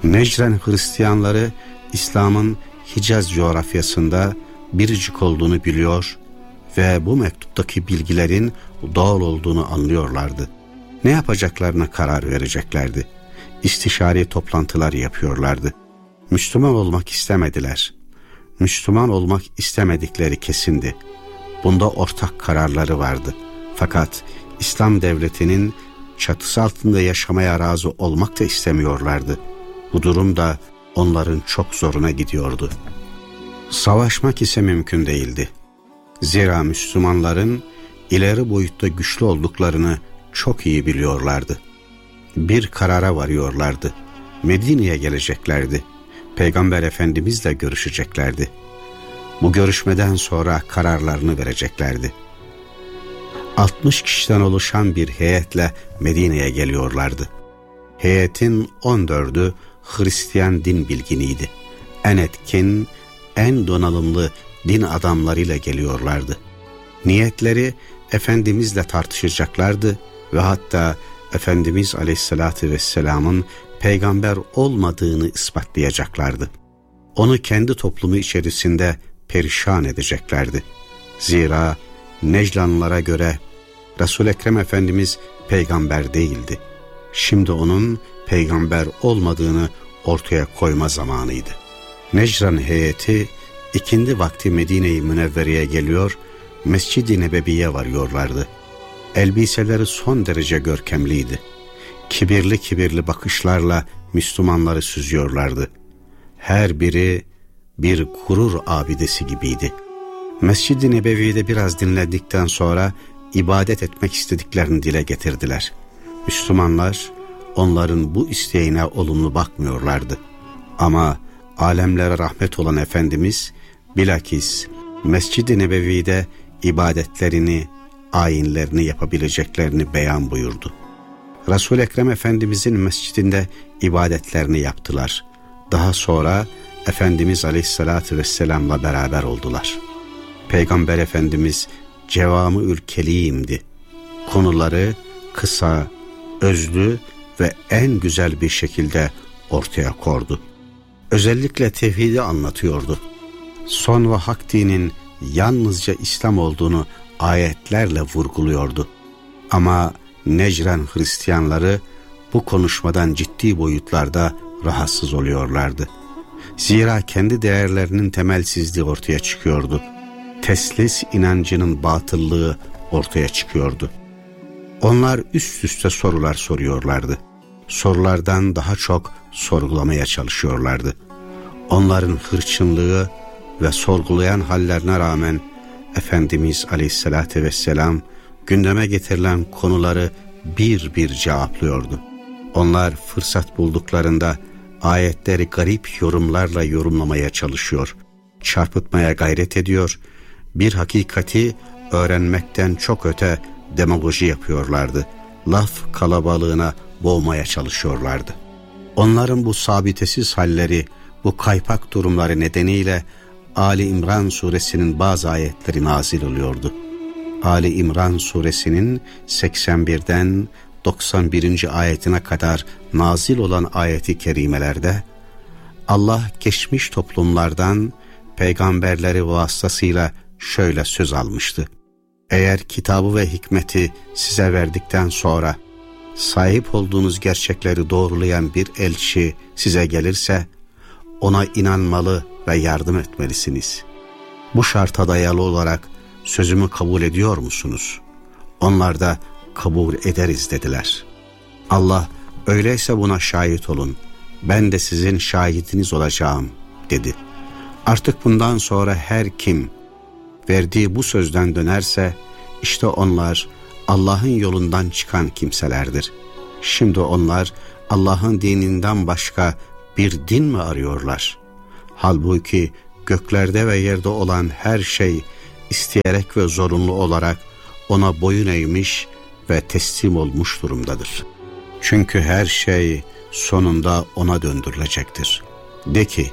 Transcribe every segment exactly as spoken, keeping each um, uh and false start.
Necran Hristiyanları İslam'ın Hicaz coğrafyasında biricik olduğunu biliyor ve bu mektuptaki bilgilerin doğal olduğunu anlıyorlardı. Ne yapacaklarına karar vereceklerdi. İstişari toplantılar yapıyorlardı. Müslüman olmak istemediler. Müslüman olmak istemedikleri kesindi. Bunda ortak kararları vardı. Fakat İslam devletinin çatısı altında yaşamaya razı olmak da istemiyorlardı. Bu durum da onların çok zoruna gidiyordu. Savaşmak ise mümkün değildi. Zira Müslümanların ileri boyutta güçlü olduklarını çok iyi biliyorlardı. Bir karara varıyorlardı. Medine'ye geleceklerdi. Peygamber Efendimizle görüşeceklerdi. Bu görüşmeden sonra kararlarını vereceklerdi. altmış kişiden oluşan bir heyetle Medine'ye geliyorlardı. Heyetin on dördü Hristiyan din bilginiydi. En etkin, en donanımlı din adamlarıyla geliyorlardı. Niyetleri Efendimizle tartışacaklardı ve hatta Efendimiz Aleyhisselatü Vesselam'ın peygamber olmadığını ispatlayacaklardı. Onu kendi toplumu içerisinde perişan edeceklerdi. Zira Neclanlılara göre Resul-i Ekrem Efendimiz peygamber değildi. Şimdi onun peygamber olmadığını ortaya koyma zamanıydı. Necran heyeti ikindi vakti Medine-i Münevvere'ye geliyor, Mescid-i Nebevi'ye varıyorlardı. Elbiseleri son derece görkemliydi. Kibirli kibirli bakışlarla Müslümanları süzüyorlardı. Her biri bir gurur abidesi gibiydi. Mescid-i Nebevi'de biraz dinledikten sonra ibadet etmek istediklerini dile getirdiler. Müslümanlar onların bu isteğine olumlu bakmıyorlardı. Ama alemlere rahmet olan Efendimiz bilakis Mescid-i Nebevi'de ibadetlerini, ayinlerini yapabileceklerini beyan buyurdu. Resul-i Ekrem Efendimizin mescidinde ibadetlerini yaptılar. Daha sonra Efendimiz Aleyhisselatü Vesselam'la beraber oldular. Peygamber Efendimiz cevamı-ül kelimdi. Konuları kısa, özlü ve en güzel bir şekilde ortaya koydu. Özellikle tevhidi anlatıyordu. Son ve hak dinin yalnızca İslam olduğunu ayetlerle vurguluyordu. Ama Necran Hristiyanları bu konuşmadan ciddi boyutlarda rahatsız oluyorlardı. Zira kendi değerlerinin temelsizliği ortaya çıkıyordu. Teslis inancının batıllığı ortaya çıkıyordu. Onlar üst üste sorular soruyorlardı. Sorulardan daha çok sorgulamaya çalışıyorlardı. Onların hırçınlığı ve sorgulayan hallerine rağmen Efendimiz Aleyhisselatü Vesselam gündeme getirilen konuları bir bir cevaplıyordu. Onlar fırsat bulduklarında ayetleri garip yorumlarla yorumlamaya çalışıyor, çarpıtmaya gayret ediyor, bir hakikati öğrenmekten çok öte demagoji yapıyorlardı. Laf kalabalığına boğmaya çalışıyorlardı. Onların bu sabitesiz halleri, bu kaypak durumları nedeniyle Ali İmran suresinin bazı ayetleri nazil oluyordu. Ali İmran suresinin seksen birden doksan birinci ayetine kadar nazil olan ayeti kerimelerde Allah geçmiş toplumlardan peygamberleri vasıtasıyla şöyle söz almıştı. Eğer kitabı ve hikmeti size verdikten sonra sahip olduğunuz gerçekleri doğrulayan bir elçi size gelirse ona inanmalı ve yardım etmelisiniz. Bu şarta dayalı olarak sözümü kabul ediyor musunuz? Onlar da kabul ederiz dediler. Allah öyleyse buna şahit olun, ben de sizin şahidiniz olacağım dedi. Artık bundan sonra her kim verdiği bu sözden dönerse işte onlar Allah'ın yolundan çıkan kimselerdir. Şimdi onlar Allah'ın dininden başka bir din mi arıyorlar? Halbuki göklerde ve yerde olan her şey isteyerek ve zorunlu olarak ona boyun eğmiş ve teslim olmuş durumdadır. Çünkü her şey sonunda ona döndürülecektir. De ki,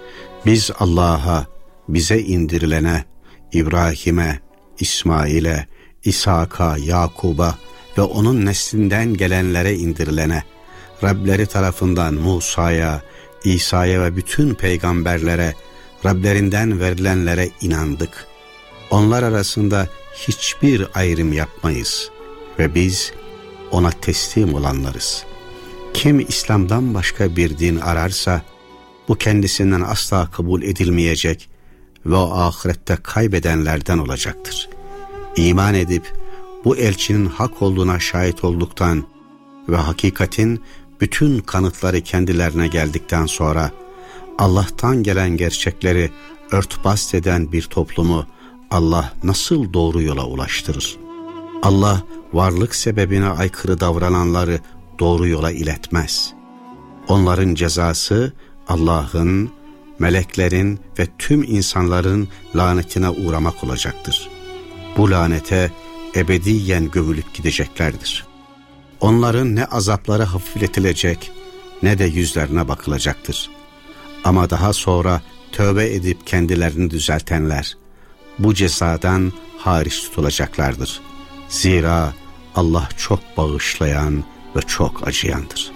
biz Allah'a, bize indirilene, İbrahim'e, İsmail'e, İshak'a, Yakub'a ve onun neslinden gelenlere indirilene, Rableri tarafından Musa'ya, İsa'ya ve bütün peygamberlere, Rablerinden verilenlere inandık. Onlar arasında hiçbir ayrım yapmayız ve biz ona teslim olanlarız. Kim İslam'dan başka bir din ararsa, bu kendisinden asla kabul edilmeyecek ve o ahirette kaybedenlerden olacaktır. İman edip bu elçinin hak olduğuna şahit olduktan ve hakikatin bütün kanıtları kendilerine geldikten sonra Allah'tan gelen gerçekleri örtbas eden bir toplumu Allah nasıl doğru yola ulaştırır? Allah varlık sebebine aykırı davrananları doğru yola iletmez. Onların cezası Allah'ın, meleklerin ve tüm insanların lanetine uğramak olacaktır. Bu lanete ebediyen gömülüp gideceklerdir. Onların ne azapları hafifletilecek ne de yüzlerine bakılacaktır. Ama daha sonra tövbe edip kendilerini düzeltenler bu cezadan hariç tutulacaklardır. Zira Allah çok bağışlayan ve çok acıyandır.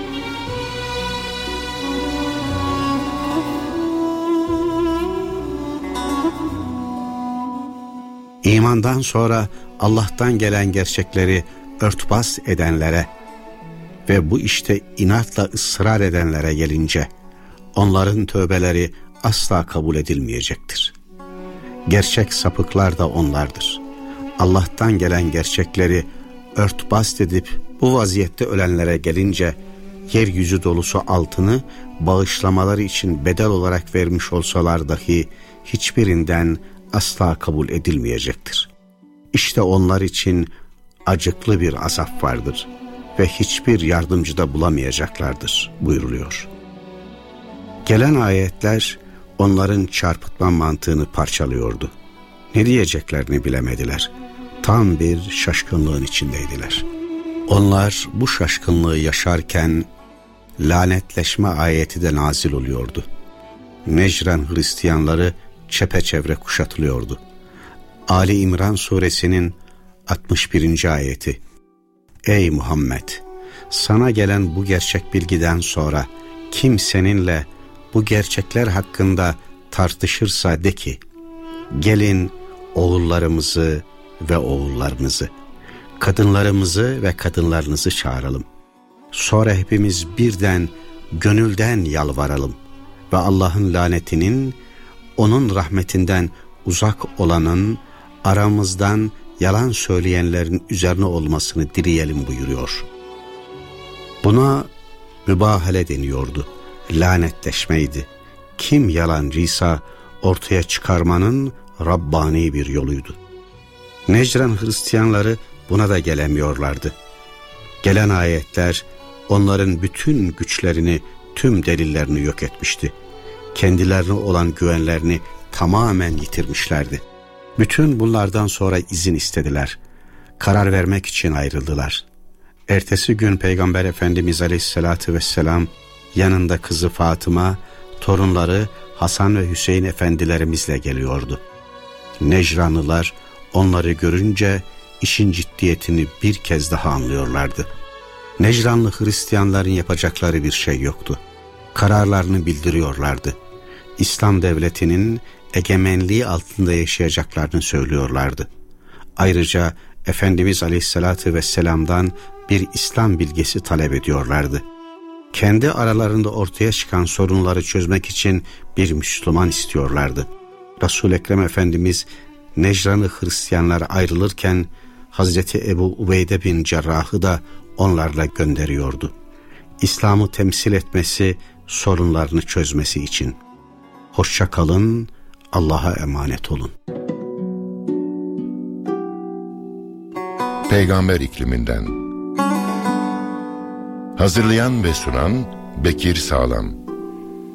İmandan sonra Allah'tan gelen gerçekleri örtbas edenlere ve bu işte inatla ısrar edenlere gelince onların tövbeleri asla kabul edilmeyecektir. Gerçek sapıklar da onlardır. Allah'tan gelen gerçekleri örtbas edip bu vaziyette ölenlere gelince yeryüzü dolusu altını bağışlamaları için bedel olarak vermiş olsalar dahi hiçbirinden asla kabul edilmeyecektir. İşte onlar için acıklı bir azap vardır ve hiçbir yardımcı da bulamayacaklardır buyuruluyor. Gelen ayetler onların çarpıtma mantığını parçalıyordu. Ne diyeceklerini bilemediler. Tam bir şaşkınlığın içindeydiler. Onlar bu şaşkınlığı yaşarken lanetleşme ayeti de nazil oluyordu. Necran Hristiyanları çepeçevre kuşatılıyordu. Ali İmran suresinin altmış birinci ayeti: Ey Muhammed! Sana gelen bu gerçek bilgiden sonra kim seninle bu gerçekler hakkında tartışırsa de ki, gelin oğullarımızı ve oğullarınızı, kadınlarımızı ve kadınlarınızı çağıralım. Sonra hepimiz birden gönülden yalvaralım ve Allah'ın lanetinin, onun rahmetinden uzak olanın, aramızdan yalan söyleyenlerin üzerine olmasını dileyelim buyuruyor. Buna mübahale deniyordu. Lanetleşmeydi. Kim yalancıysa ortaya çıkarmanın Rabbani bir yoluydu. Necran Hristiyanları buna da gelemiyorlardı. Gelen ayetler onların bütün güçlerini, tüm delillerini yok etmişti. Kendilerine olan güvenlerini tamamen yitirmişlerdi. Bütün bunlardan sonra izin istediler. Karar vermek için ayrıldılar. Ertesi gün Peygamber Efendimiz Aleyhisselatü Vesselam yanında kızı Fatıma, torunları Hasan ve Hüseyin efendilerimizle geliyordu. Necranlılar onları görünce işin ciddiyetini bir kez daha anlıyorlardı. Necranlı Hristiyanların yapacakları bir şey yoktu. Kararlarını bildiriyorlardı. İslam devletinin egemenliği altında yaşayacaklarını söylüyorlardı. Ayrıca Efendimiz Aleyhisselatü Vesselam'dan bir İslam bilgisi talep ediyorlardı. Kendi aralarında ortaya çıkan sorunları çözmek için bir Müslüman istiyorlardı. Resul-i Ekrem Efendimiz Necranlı Hristiyanlar ayrılırken Hazreti Ebu Ubeyde bin Cerrah'ı da onlarla gönderiyordu. İslam'ı temsil etmesi, sorunlarını çözmesi için. Hoşça kalın, Allah'a emanet olun. Peygamber ikliminden. Hazırlayan ve sunan Bekir Sağlam.